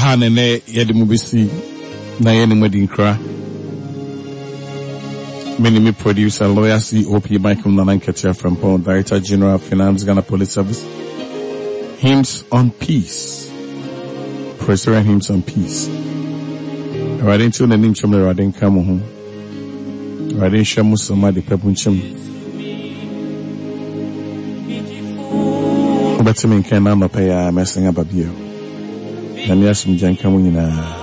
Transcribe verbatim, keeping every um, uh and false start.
Hanene Yedimubisi Nayani Madinkra. Many me producer, lawyer C O P Michael Nananketia from Paul, Director General of Finance, Ghana Police Service. Hymns on Peace. President Hymns on Peace. Riding to the name of Radin Kamuhu. Radin Shamusama de Pepunchim. Betting in Canada, pay a messing up a beer. And yes, Jankamuna.